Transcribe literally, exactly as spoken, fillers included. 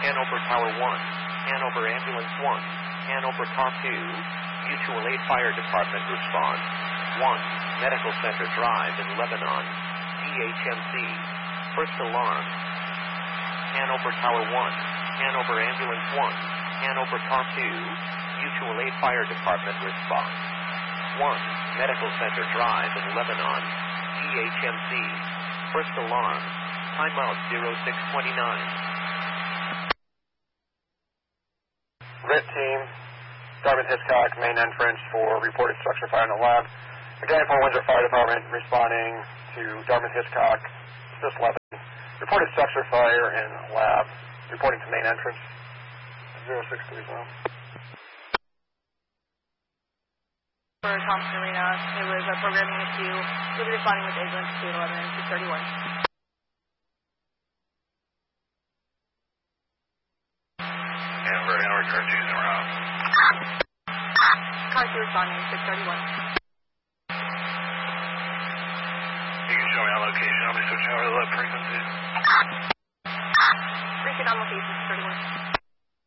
Hanover Tower one, Hanover Ambulance one, Hanover Car two, Mutual Aid Fire Department respond. one, Medical Center Drive in Lebanon, D H M C, first alarm. Hanover Tower one, Hanover Ambulance one, Hanover Car two, Mutual Aid Fire Department respond. one, Medical Center Drive in Lebanon, D H M C, first alarm, timeout zero six twenty-nine. Lit team, Dartmouth-Hitchcock, main entrance for reported structure fire in the lab. Again, Fort Windsor Fire Department responding to Dartmouth-Hitchcock, Cis eleven. Reported structure fire in lab, reporting to main entrance, zero six three zero. For Thompson Arena, it was a programming issue. We'll be responding with ambulance two eleven and two thirty-one. Amber, Hanover Car two, we're out. Car two responding, six thirty-one.